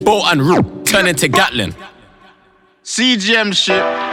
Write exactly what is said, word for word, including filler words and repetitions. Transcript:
Bolt and root, turn into Gatlin. C G M shit.